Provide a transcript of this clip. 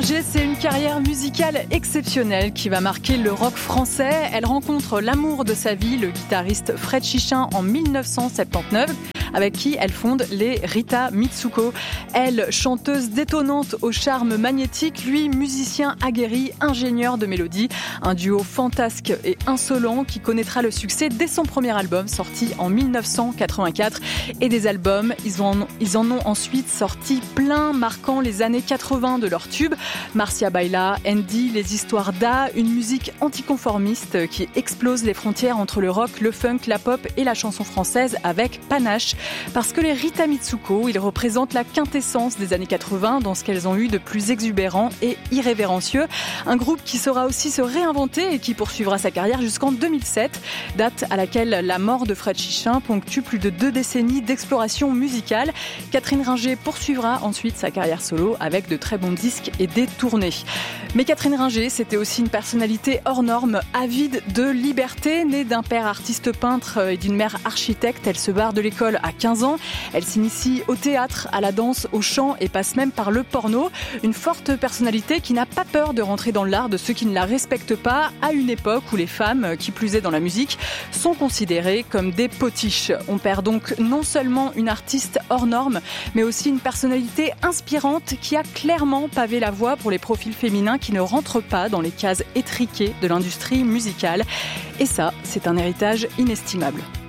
Ringer, c'est une carrière musicale exceptionnelle qui va marquer le rock français. Elle rencontre l'amour de sa vie, le guitariste Fred Chichin, en 1979. Avec qui elle fonde les Rita Mitsuko. Elle, chanteuse détonnante au charme magnétique, lui, musicien aguerri, ingénieur de mélodie. Un duo fantasque et insolent qui connaîtra le succès dès son premier album sorti en 1984. Et des albums, ils en ont ensuite sorti plein, marquant les années 80 de leur tube. Marcia Baila, Andy, Les Histoires d'A, une musique anticonformiste qui explose les frontières entre le rock, le funk, la pop et la chanson française avec panache. Parce que les Rita Mitsuko, ils représentent la quintessence des années 80 dans ce qu'elles ont eu de plus exubérant et irrévérencieux. Un groupe qui saura aussi se réinventer et qui poursuivra sa carrière jusqu'en 2007, date à laquelle la mort de Fred Chichin ponctue plus de 2 décennies d'exploration musicale. Catherine Ringer poursuivra ensuite sa carrière solo avec de très bons disques et des tournées. Mais Catherine Ringer, c'était aussi une personnalité hors norme, avide de liberté, née d'un père artiste peintre et d'une mère architecte. Elle se barre de l'école à 15 ans. Elle s'initie au théâtre, à la danse, au chant et passe même par le porno. Une forte personnalité qui n'a pas peur de rentrer dans l'art de ceux qui ne la respectent pas, à une époque où les femmes, qui plus est dans la musique, sont considérées comme des potiches. On perd donc non seulement une artiste hors norme, mais aussi une personnalité inspirante qui a clairement pavé la voie pour les profils féminins qui ne rentrent pas dans les cases étriquées de l'industrie musicale. Et ça, c'est un héritage inestimable.